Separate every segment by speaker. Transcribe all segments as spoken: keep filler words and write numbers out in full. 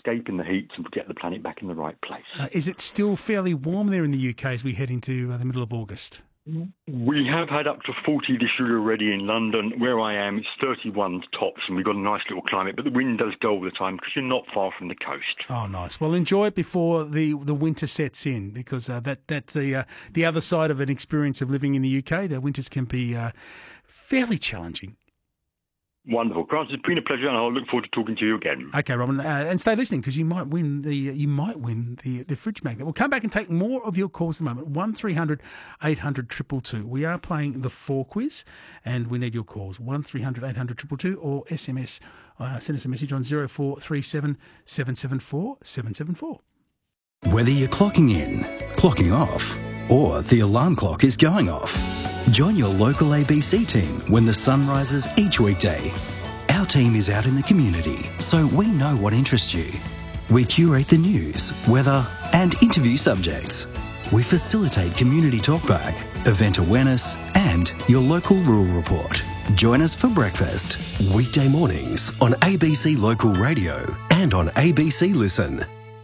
Speaker 1: escaping the heat and get the planet back in the right place.
Speaker 2: Uh, is it still fairly warm there in the U K as we head into uh, the middle of August?
Speaker 1: We have had up to forty this year already in London. Where I am, it's thirty-one tops, and we've got a nice little climate, but the wind does go all the time because you're not far from the coast.
Speaker 2: Oh, nice. Well, enjoy it before the, the winter sets in, because uh, that that's the uh, the other side of an experience of living in the U K. The winters can be uh, fairly challenging.
Speaker 1: Wonderful. Grant, it's been a pleasure, and I'll look forward to talking to you again.
Speaker 2: Okay, Robin, uh, and stay listening, because you might win the you might win the the fridge magnet. We'll come back and take more of your calls in a moment. One three hundred eight hundred two two two. We are playing the four quiz, and we need your calls. One three hundred eight hundred two two two, or S M S. Uh, send us a message on zero four three seven seven seven four seven seven four.
Speaker 3: Whether you're clocking in, clocking off, or the alarm clock is going off, join your local A B C team when the sun rises each weekday. Our team is out in the community, so we know what interests you. We curate the news, weather, and interview subjects. We facilitate community talkback, event awareness, and your local rural report. Join us for breakfast, weekday mornings on A B C Local Radio and on A B C Listen.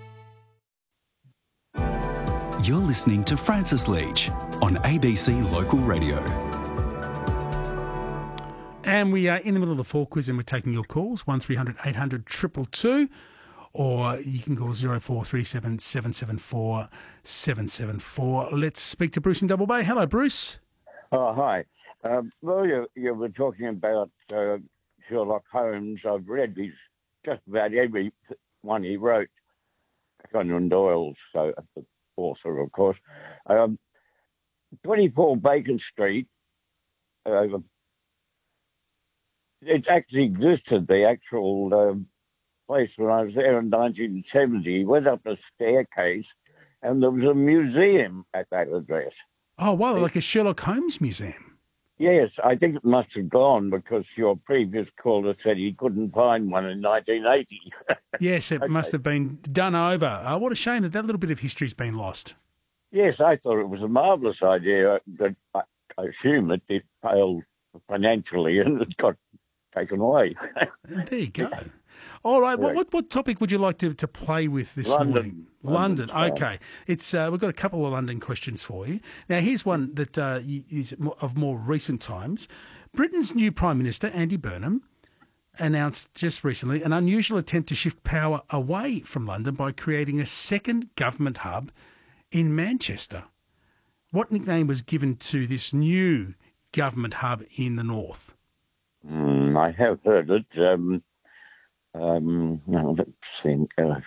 Speaker 3: You're listening to Francis Leach on A B C Local Radio.
Speaker 2: And we are in the middle of the four quiz, and we're taking your calls, one three hundred eight hundred two two two, or you can call zero four three seven seven seven four seven seven four. Let's speak to Bruce in Double Bay. Hello, Bruce.
Speaker 4: Oh, hi. Um, well, you, you were talking about uh, Sherlock Holmes. I've read his, just about every one he wrote. Conan Doyle, so the author, of course. Um, twenty-four Bacon Street, uh, it actually existed, the actual um, place when I was there in nineteen seventy. Went up a staircase, and there was a museum at that address.
Speaker 2: Oh, wow, like a Sherlock Holmes museum.
Speaker 4: Yes, I think it must have gone because your previous caller said he couldn't find one in nineteen eighty.
Speaker 2: Yes, it
Speaker 4: Okay.
Speaker 2: must have been done over. Uh, what a shame that that little bit of history's been lost.
Speaker 4: Yes, I thought it was a marvellous idea, but I, I assume it, it failed financially and it got taken away.
Speaker 2: There you go. All right, what,
Speaker 4: Right.
Speaker 2: what what topic would you like to, to play with this
Speaker 4: London.
Speaker 2: morning? London.
Speaker 4: London,
Speaker 2: Okay. It's uh, we've got a couple of London questions for you. Now, here's one that uh, is of more recent times. Britain's new Prime Minister, Andy Burnham, announced just recently an unusual attempt to shift power away from London by creating a second government hub in Manchester. What nickname was given to this new government hub in the north?
Speaker 4: Mm, I have heard it. Um, um, now, let's think. Uh,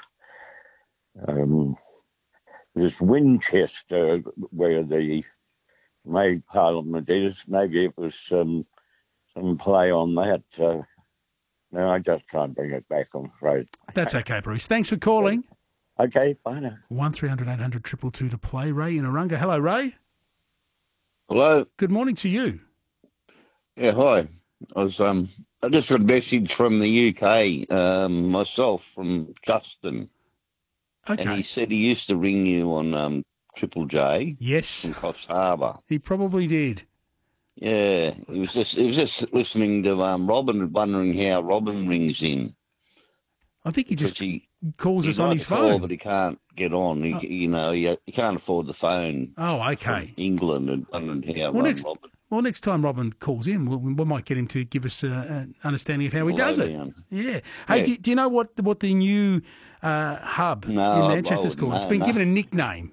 Speaker 4: um, this Winchester, where the main parliament is, maybe it was um, some play on that. Uh, no, I just can't bring it back, I'm afraid.
Speaker 2: That's okay, Bruce. Thanks for calling.
Speaker 4: Okay, bye now.
Speaker 2: One three hundred eight hundred two two two to play. Ray in Arunga. Hello, Ray.
Speaker 5: Hello.
Speaker 2: Good morning to you.
Speaker 5: Yeah, hi. I was um I just got a message from the U K, um, myself from Justin. And
Speaker 2: Okay.
Speaker 5: he said he used to ring you on um Triple J
Speaker 2: Yes,
Speaker 5: from Coffs Harbour.
Speaker 2: he probably did.
Speaker 5: Yeah. He was just he was just listening to um Robin and wondering how Robin rings in.
Speaker 2: I think he
Speaker 5: Because
Speaker 2: just
Speaker 5: he
Speaker 2: calls
Speaker 5: he'd
Speaker 2: us on
Speaker 5: like
Speaker 2: his
Speaker 5: to call,
Speaker 2: phone.
Speaker 5: but he can't get on. He, You know, he, he can't afford the phone
Speaker 2: Oh,
Speaker 5: from
Speaker 2: okay.
Speaker 5: England and wondering how
Speaker 2: Well,
Speaker 5: um,
Speaker 2: next,
Speaker 5: Robin
Speaker 2: well, next time Robin calls in, we, we might get him to give us uh, an understanding of how he
Speaker 5: will
Speaker 2: does
Speaker 5: lay
Speaker 2: it.
Speaker 5: down.
Speaker 2: Yeah. Hey,
Speaker 5: Yeah.
Speaker 2: Do, do you know what what the new uh, hub
Speaker 5: No,
Speaker 2: in Manchester's
Speaker 5: well,
Speaker 2: called?
Speaker 5: no,
Speaker 2: It's been
Speaker 5: no.
Speaker 2: given a nickname.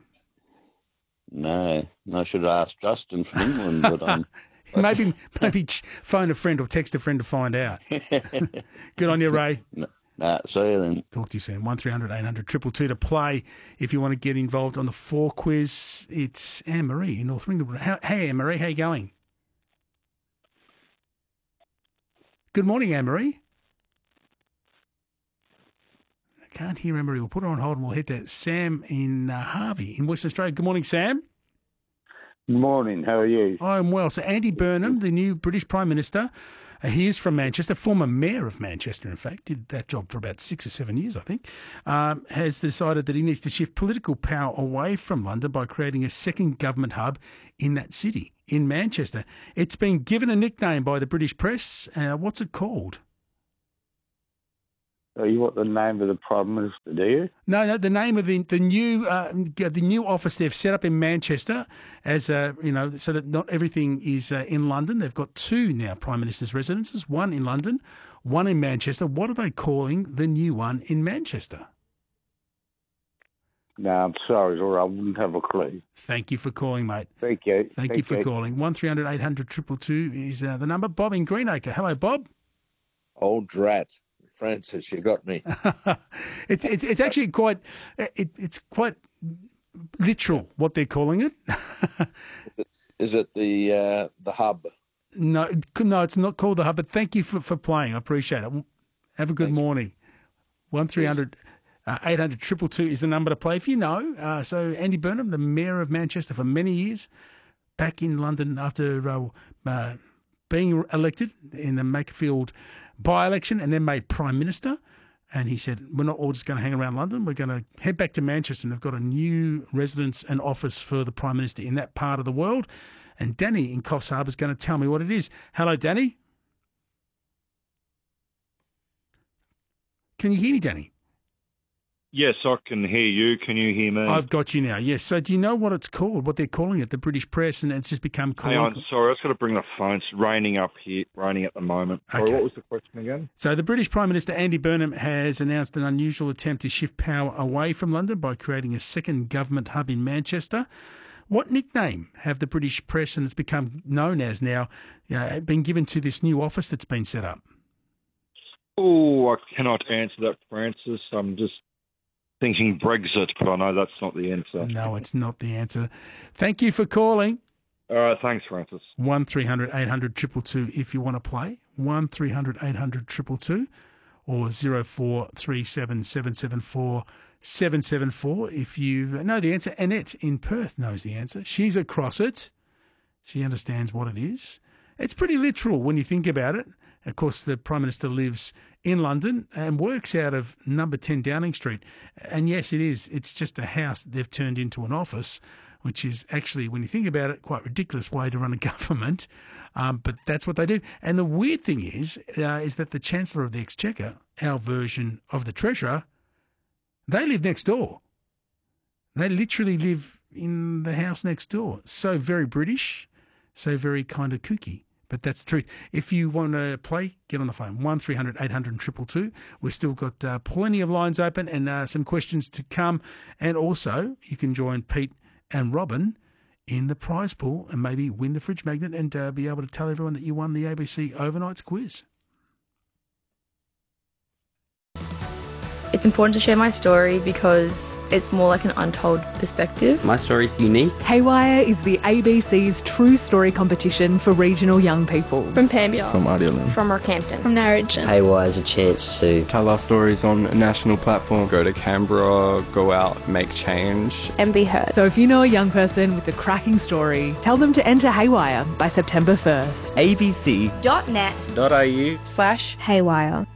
Speaker 5: No, I should have asked Justin from England, but um,
Speaker 2: Maybe maybe ch- phone a friend or text a friend to find out. Good on you, Ray.
Speaker 5: nah, see you then.
Speaker 2: Talk to you soon. One three hundred eight hundred two two two to play if you want to get involved on the four quiz. It's Anne Marie in North Ringwood. How, hey, Anne Marie, how you going? Good morning, Anne Marie. I can't hear Anne Marie. We'll put her on hold and we'll head to Sam in uh, Harvey in Western Australia. Good morning, Sam.
Speaker 4: Morning, how are you?
Speaker 2: I'm well. So Andy Burnham, the new British Prime Minister, uh, he is from Manchester, former mayor of Manchester, in fact, did that job for about six or seven years, I think, um, has decided that he needs to shift political power away from London by creating a second government hub in that city, in Manchester. It's been given a nickname by the British press. Uh, what's it called?
Speaker 6: So you want the name of the Prime Minister, do you?
Speaker 2: No, no. The name of the the new uh, the new office they've set up in Manchester, as uh, you know, so that not everything is uh, in London. They've got two now Prime Minister's residences, one in London, one in Manchester. What are they calling the new one in Manchester?
Speaker 6: No, I'm sorry, or I wouldn't have a clue.
Speaker 2: Thank you for calling, mate.
Speaker 6: Thank you.
Speaker 2: Thank,
Speaker 6: Thank
Speaker 2: you for
Speaker 6: you.
Speaker 2: calling. One three hundred eight hundred two two two is uh, the number. Bob in Greenacre. Hello, Bob.
Speaker 7: Old drat. Francis, you got me.
Speaker 2: it's, it's it's actually quite it, it's quite literal what they're calling it.
Speaker 7: Is it the uh, the hub?
Speaker 2: No, no, it's not called the hub. But thank you for, for playing. I appreciate it. Have a good
Speaker 7: Thanks.
Speaker 2: morning. One three hundred eight hundred two two two is the number to play if you know. Uh, so Andy Burnham, the mayor of Manchester for many years, back in London after uh, uh, being elected in the Makerfield by-election and then made Prime Minister. And he said, we're not all just going to hang around London. We're going to head back to Manchester. And they've got a new residence and office for the Prime Minister in that part of the world. And Danny in Coffs Harbour is going to tell me what it is. Hello, Danny. Can you hear me, Danny?
Speaker 8: Yes, I can hear you. Can you hear me?
Speaker 2: I've got you now, yes. So do you know what it's called, what they're calling it, the British press, and it's just become...
Speaker 8: Hang on, sorry, I was going to bring the phone. It's raining up here, raining at the moment. Sorry,
Speaker 2: Okay.
Speaker 8: what was the question again?
Speaker 2: So the British Prime Minister, Andy Burnham, has announced an unusual attempt to shift power away from London by creating a second government hub in Manchester. What nickname have the British press, and it's become known as now, uh, been given to this new office that's been set up?
Speaker 8: Oh, I cannot answer that, Francis. I'm just thinking Brexit, but I know that's not the answer.
Speaker 2: No, it's not the answer. Thank you for calling.
Speaker 8: All right, thanks, Francis.
Speaker 2: one three hundred eight hundred two two two if you want to play. one three hundred eight hundred two two two or zero four three seven seven seven four seven seven four if you know the answer. Annette in Perth knows the answer. She's across it. She understands what it is. It's pretty literal when you think about it. Of course, the Prime Minister lives in London and works out of number ten Downing Street. And yes, it is. It's just a house that they've turned into an office, which is actually, when you think about it, quite a ridiculous way to run a government. Um, but that's what they do. And the weird thing is, uh, is that the Chancellor of the Exchequer, our version of the Treasurer, they live next door. They literally live in the house next door. So very British, so very kind of kooky. But that's the truth. If you want to play, get on the phone. one three hundred eight hundred two two two. We've still got uh, plenty of lines open and uh, some questions to come. And also, you can join Pete and Robin in the prize pool and maybe win the fridge magnet and uh, be able to tell everyone that you won the A B C Overnights quiz.
Speaker 9: It's important to share my story because it's more like an untold perspective.
Speaker 10: My story's unique.
Speaker 11: Haywire is the A B C's true story competition for regional young people.
Speaker 12: From Pambia.
Speaker 13: From Ardelan.
Speaker 12: From Rockhampton. From Narrogin.
Speaker 10: Haywire is a chance to
Speaker 13: tell our stories on a national platform. Go to Canberra, go out, make change.
Speaker 12: And be heard.
Speaker 11: So if you know a young person with a cracking story, tell them to enter Haywire by September first.
Speaker 10: A B C
Speaker 12: dot net
Speaker 10: dot I U
Speaker 12: slash Haywire.